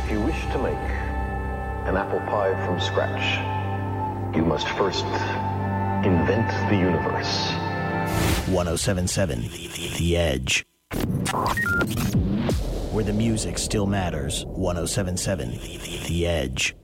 If you wish to make an apple pie from scratch, you must first invent the universe. 107.7 The Edge. Where the music still matters. 107.7 The Edge.